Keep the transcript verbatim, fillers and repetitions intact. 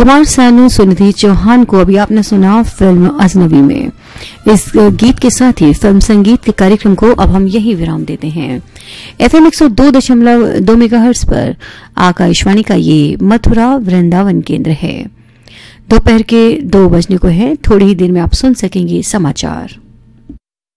कुमार सानू सुनिधि चौहान को अभी आपने सुना फिल्म अजनबी में। इस गीत के साथ ही फिल्म संगीत के कार्यक्रम को अब हम यही विराम देते हैं। एफएम एक सौ दो दशमलव दो मेगाहर्ट्ज पर आकाशवाणी का ये मथुरा वृंदावन केंद्र है। दोपहर के दो बजने को है। थोड़ी ही देर में आप सुन सकेंगे समाचार।